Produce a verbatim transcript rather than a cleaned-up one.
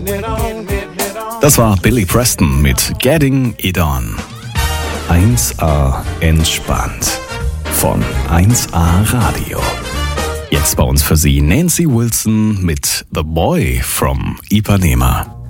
Das war Billy Preston mit Getting It On. eins A entspannt von eins A Radio. Jetzt bei uns für Sie Nancy Wilson mit The Boy from Ipanema.